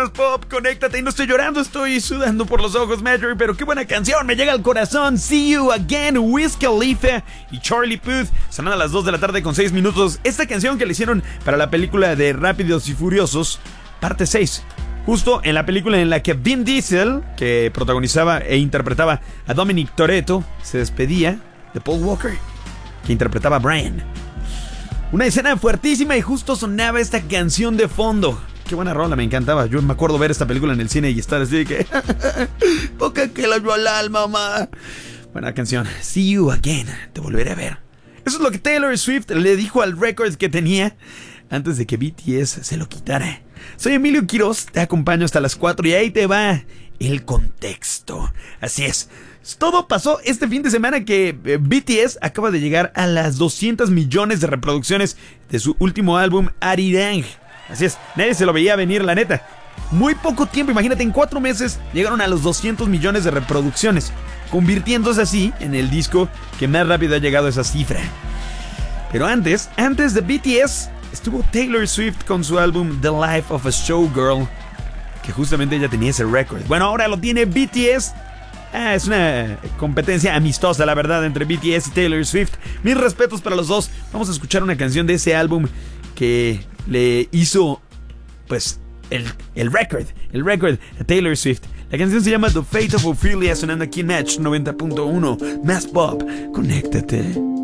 Más Pop, conéctate. Y no estoy llorando, estoy sudando por los ojos, Marjorie. Pero qué buena canción, me llega al corazón. See You Again, Wiz Khalifa y Charlie Puth. Sonando a las 2 de la tarde con 6 minutos. Esta canción que le hicieron para la película de Rápidos y Furiosos, parte 6. Justo en la película en la que Vin Diesel, que protagonizaba e interpretaba a Dominic Toretto, se despedía de Paul Walker, que interpretaba a Brian. Una escena fuertísima y justo sonaba esta canción de fondo. Qué buena rola, me encantaba. Yo me acuerdo ver esta película en el cine y estar así de que... Porque que lo yo al alma, mamá. Buena canción. See You Again. Te volveré a ver. Eso es lo que Taylor Swift le dijo al récord que tenía antes de que BTS se lo quitara. Soy Emilio Quiroz, te acompaño hasta las 4 y ahí te va el contexto. Así es. Todo pasó este fin de semana que BTS acaba de llegar a las 200 millones de reproducciones de su último álbum, Arirang. Así es, nadie se lo veía venir, la neta. Muy poco tiempo, imagínate, en 4 meses llegaron a los 200 millones de reproducciones, convirtiéndose así en el disco que más rápido ha llegado a esa cifra. Pero antes de BTS, estuvo Taylor Swift con su álbum The Life of a Showgirl, que justamente ella tenía ese récord. Bueno, ahora lo tiene BTS. Es una competencia amistosa, la verdad, entre BTS y Taylor Swift. Mis respetos para los dos. Vamos a escuchar una canción de ese álbum que le hizo, pues, el récord a Taylor Swift. La canción se llama The Fate of Ophelia, sonando aquí en Match 90.1. Más Pop, conéctate.